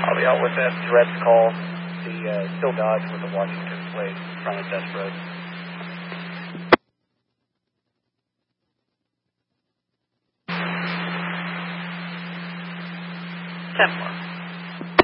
I'll be out with that threats call. The still Dodge with the Washington plate in front of Test Road. 10-4.